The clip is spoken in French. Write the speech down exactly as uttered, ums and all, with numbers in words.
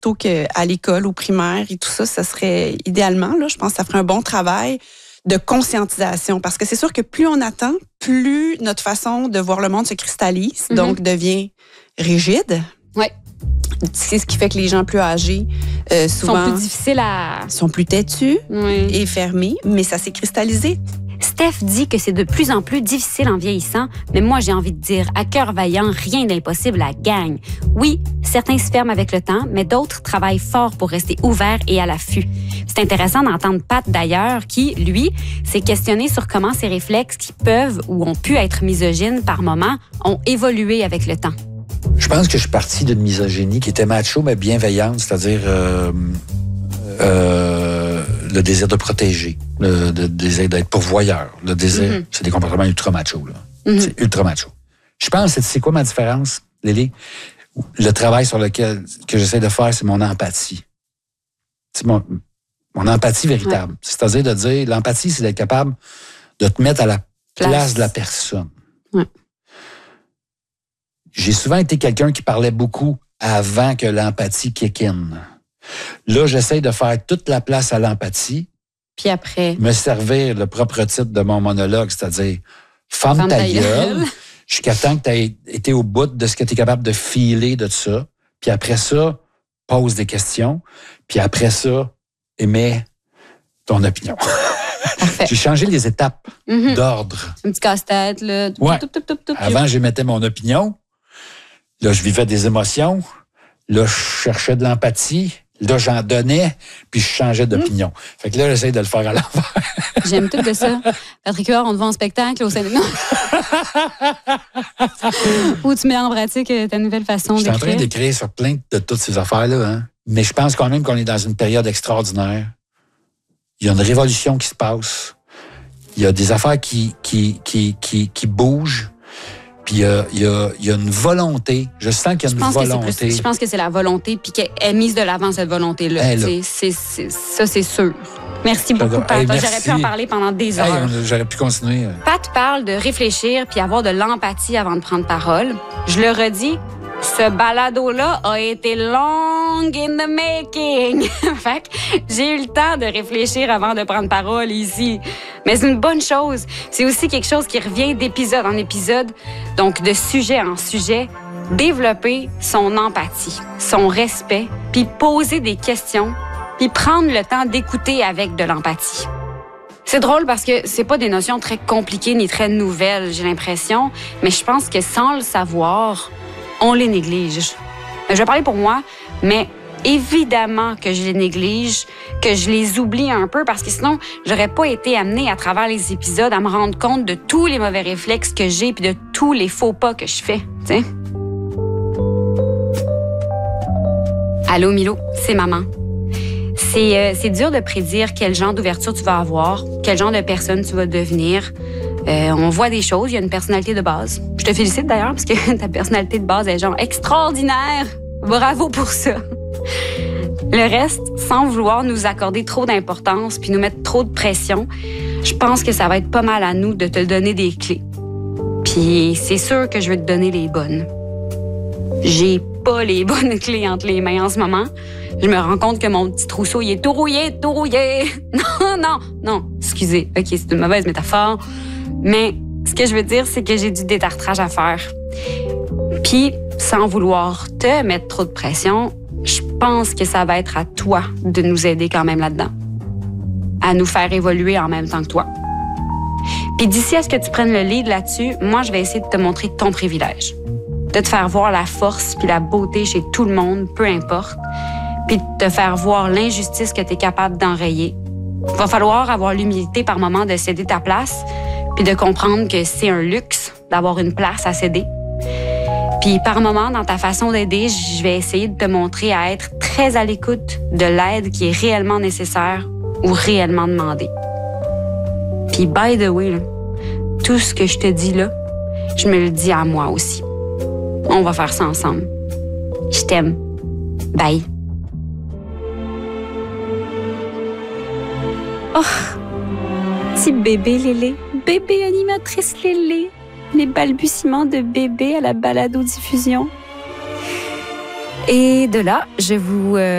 tôt qu'à l'école, au primaire et tout ça, ça serait idéalement, là, je pense que ça ferait un bon travail de conscientisation. Parce que c'est sûr que plus on attend, plus notre façon de voir le monde se cristallise, mm-hmm. donc devient rigide. Oui. C'est ce qui fait que les gens plus âgés, euh, souvent... sont plus difficiles à... sont plus têtus oui. et fermés, mais ça s'est cristallisé. Steph dit que c'est de plus en plus difficile en vieillissant, mais moi, j'ai envie de dire, à cœur vaillant, rien d'impossible à gagne. Oui, certains se ferment avec le temps, mais d'autres travaillent fort pour rester ouverts et à l'affût. C'est intéressant d'entendre Pat, d'ailleurs, qui, lui, s'est questionné sur comment ces réflexes qui peuvent ou ont pu être misogynes par moments ont évolué avec le temps. Je pense que je suis parti d'une misogynie qui était macho, mais bienveillante, c'est-à-dire euh, euh, le désir de protéger, le, le désir d'être pourvoyeur. Le désir, mm-hmm. c'est des comportements ultra macho. Là. Mm-hmm. C'est ultra macho. Je pense, c'est, c'est quoi ma différence, Lily? Le travail sur lequel que j'essaie de faire, c'est mon empathie. C'est mon, mon empathie véritable. Ouais. C'est-à-dire de dire, l'empathie, c'est d'être capable de te mettre à la place, place de la personne. Ouais. J'ai souvent été quelqu'un qui parlait beaucoup avant que l'empathie kick in. Là, j'essaie de faire toute la place à l'empathie. Puis après? Me servir le propre titre de mon monologue, c'est-à-dire « Femme ta, ta gueule », jusqu'à temps que tu aies été au bout de ce que tu es capable de filer de ça. Puis après ça, pose des questions. Puis après ça, émets ton opinion. Parfait. J'ai changé les étapes mm-hmm. d'ordre. Un petit casse-tête, là. Ouais. Toup, toup, toup, toup, Avant, j'émettais mon opinion. Là, je vivais des émotions. Là, je cherchais de l'empathie. Là, j'en donnais, puis je changeais d'opinion. Mmh. Fait que là, j'essaie de le faire à l'envers. J'aime tout de ça. Patrick Huard, on te voit en spectacle au Sénégal. Où tu mets en pratique ta nouvelle façon d'écrire. Je suis en train d'écrire sur plein de toutes ces affaires-là. Hein. Mais je pense quand même qu'on est dans une période extraordinaire. Il y a une révolution qui se passe. Il y a des affaires qui, qui, qui, qui, qui bougent. Puis il y a, y, a, y a une volonté. Je sens qu'il y a une volonté. Plus, je pense que c'est la volonté, puis qu'elle est mise de l'avant, cette volonté-là. C'est, c'est, c'est, ça, c'est sûr. Merci beaucoup, Pat. Hey, merci. J'aurais pu en parler pendant des heures. Hey, j'aurais pu continuer. Pat parle de réfléchir puis avoir de l'empathie avant de prendre parole. Je le redis, ce balado-là a été long in the making. Fait que j'ai eu le temps de réfléchir avant de prendre parole ici. Mais c'est une bonne chose. C'est aussi quelque chose qui revient d'épisode en épisode, donc de sujet en sujet. Développer son empathie, son respect, puis poser des questions, puis prendre le temps d'écouter avec de l'empathie. C'est drôle parce que c'est pas des notions très compliquées ni très nouvelles, j'ai l'impression, mais je pense que sans le savoir, on les néglige. Je vais parler pour moi, mais évidemment que je les néglige, que je les oublie un peu, parce que sinon, j'aurais pas été amenée à travers les épisodes à me rendre compte de tous les mauvais réflexes que j'ai puis de tous les faux pas que je fais, tu sais. Allô, Milo, c'est maman. C'est, euh, c'est dur de prédire quel genre d'ouverture tu vas avoir, quel genre de personne tu vas devenir. Euh, on voit des choses, il y a une personnalité de base. Je te félicite d'ailleurs parce que ta personnalité de base est genre extraordinaire. Bravo pour ça. Le reste, sans vouloir nous accorder trop d'importance puis nous mettre trop de pression, je pense que ça va être pas mal à nous de te donner des clés. Puis c'est sûr que je vais te donner les bonnes. J'ai pas les bonnes clés entre les mains en ce moment. Je me rends compte que mon petit trousseau, il est tout rouillé, tout rouillé. Non, non, non, excusez. OK, c'est une mauvaise métaphore. Mais ce que je veux dire, c'est que j'ai du détartrage à faire. Puis, sans vouloir te mettre trop de pression, je pense que ça va être à toi de nous aider quand même là-dedans. À nous faire évoluer en même temps que toi. Puis d'ici à ce que tu prennes le lead là-dessus, moi, je vais essayer de te montrer ton privilège. De te faire voir la force puis la beauté chez tout le monde, peu importe. Puis de te faire voir l'injustice que tu es capable d'enrayer. Il va falloir avoir l'humilité par moment de céder ta place puis de comprendre que c'est un luxe d'avoir une place à céder. Puis par moment, dans ta façon d'aider, je vais essayer de te montrer à être très à l'écoute de l'aide qui est réellement nécessaire ou réellement demandée. Puis by the way, là, tout ce que je te dis là, je me le dis à moi aussi. On va faire ça ensemble. Je t'aime. Bye. Oh, petit bébé Lélé, bébé animatrice Lélé. Les balbutiements de bébé à la balado-diffusion. Et de là, je vous... Euh